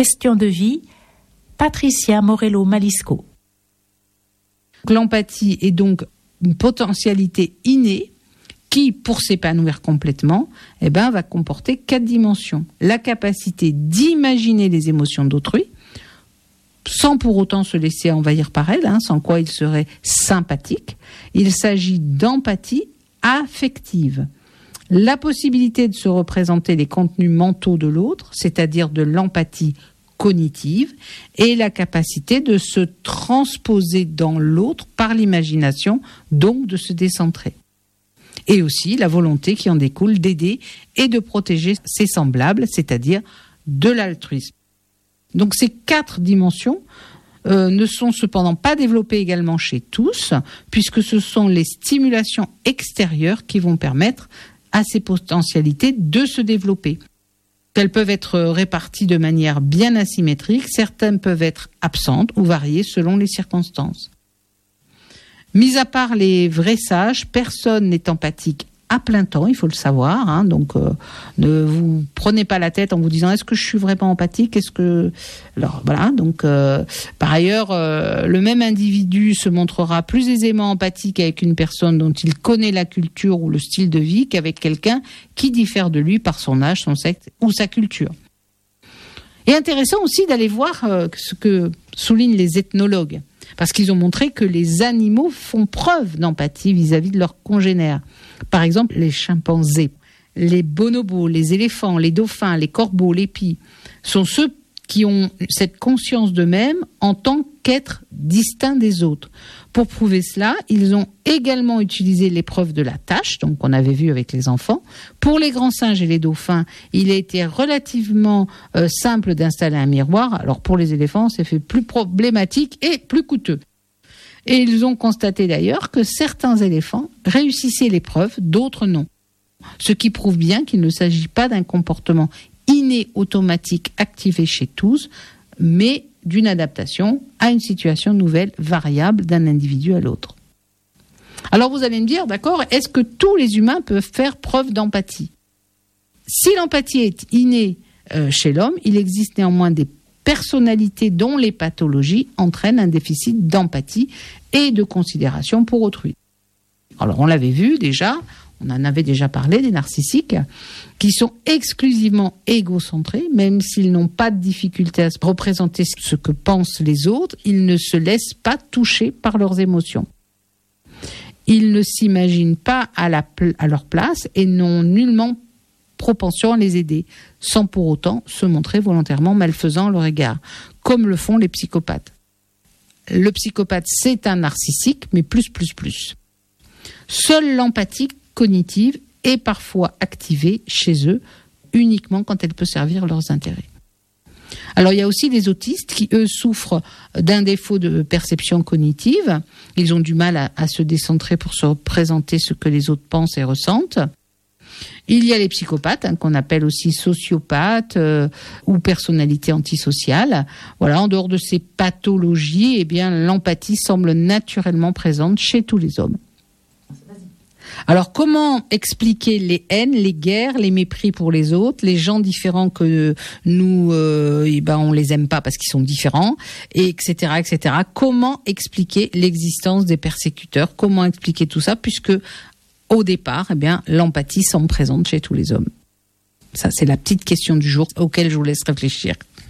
Question de vie, Patricia Morello-Malisco. L'empathie est donc une potentialité innée qui, pour s'épanouir complètement, va comporter 4 dimensions. La capacité d'imaginer les émotions d'autrui, sans pour autant se laisser envahir par elles, sans quoi il serait sympathique. Il s'agit d'empathie affective. La possibilité de se représenter les contenus mentaux de l'autre, c'est-à-dire de l'empathie cognitive, et la capacité de se transposer dans l'autre par l'imagination, donc de se décentrer. Et aussi la volonté qui en découle d'aider et de protéger ses semblables, c'est-à-dire de l'altruisme. Donc ces 4 dimensions ne sont cependant pas développées également chez tous, puisque ce sont les stimulations extérieures qui vont permettre à ces potentialités de se développer. Elles peuvent être réparties de manière bien asymétrique, certaines peuvent être absentes ou variées selon les circonstances. Mis à part les vrais sages, personne n'est empathique à plein temps, il faut le savoir. Donc, ne vous prenez pas la tête en vous disant est-ce que je suis vraiment empathique ? Alors voilà. Donc, par ailleurs, le même individu se montrera plus aisément empathique avec une personne dont il connaît la culture ou le style de vie qu'avec quelqu'un qui diffère de lui par son âge, son sexe ou sa culture. Et intéressant aussi d'aller voir ce que soulignent les ethnologues, parce qu'ils ont montré que les animaux font preuve d'empathie vis-à-vis de leurs congénères. Par exemple, les chimpanzés, les bonobos, les éléphants, les dauphins, les corbeaux, les pies, sont ceux qui ont cette conscience d'eux-mêmes en tant qu'êtres distincts des autres. Pour prouver cela, ils ont également utilisé l'épreuve de la tâche, donc qu'on avait vu avec les enfants. Pour les grands singes et les dauphins, il a été relativement simple d'installer un miroir. Alors pour les éléphants, c'est fait plus problématique et plus coûteux. Et ils ont constaté d'ailleurs que certains éléphants réussissaient l'épreuve, d'autres non. Ce qui prouve bien qu'il ne s'agit pas d'un comportement inné automatique activé chez tous, mais d'une adaptation à une situation nouvelle, variable d'un individu à l'autre. Alors vous allez me dire, d'accord, est-ce que tous les humains peuvent faire preuve d'empathie ? Si l'empathie est innée chez l'homme, il existe néanmoins des personnalités dont les pathologies entraînent un déficit d'empathie et de considération pour autrui. Alors on l'avait vu déjà, on en avait déjà parlé, des narcissiques, qui sont exclusivement égocentrés, même s'ils n'ont pas de difficulté à se représenter ce que pensent les autres, ils ne se laissent pas toucher par leurs émotions. Ils ne s'imaginent pas à leur place et n'ont nullement propension à les aider, sans pour autant se montrer volontairement malfaisants à leur égard, comme le font les psychopathes. Le psychopathe, c'est un narcissique, mais plus. Seule l'empathie cognitive est parfois activée chez eux, uniquement quand elle peut servir leurs intérêts. Alors il y a aussi des autistes qui, eux, souffrent d'un défaut de perception cognitive. Ils ont du mal à se décentrer pour se représenter ce que les autres pensent et ressentent. Il y a les psychopathes, qu'on appelle aussi sociopathes ou personnalités antisociales. Voilà, en dehors de ces pathologies, l'empathie semble naturellement présente chez tous les hommes. Alors, comment expliquer les haines, les guerres, les mépris pour les autres, les gens différents que nous, on les aime pas parce qu'ils sont différents, etc. Comment expliquer l'existence des persécuteurs ? Comment expliquer tout ça, puisque au départ, l'empathie semble présente chez tous les hommes. Ça, c'est la petite question du jour auquel je vous laisse réfléchir.